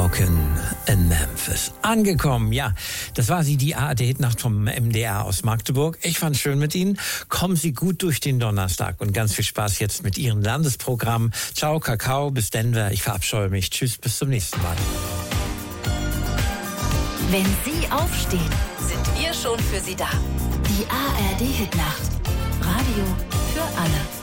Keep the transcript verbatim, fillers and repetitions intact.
Broken in Memphis. Angekommen, ja. Das war sie, die A R D-Hitnacht vom M D R aus Magdeburg. Ich fand's schön mit Ihnen. Kommen Sie gut durch den Donnerstag und ganz viel Spaß jetzt mit Ihrem Landesprogramm. Ciao, Kakao, bis Denver. Ich verabscheue mich. Tschüss, bis zum nächsten Mal. Wenn Sie aufstehen, sind wir schon für Sie da. Die A R D-Hitnacht. Radio für alle.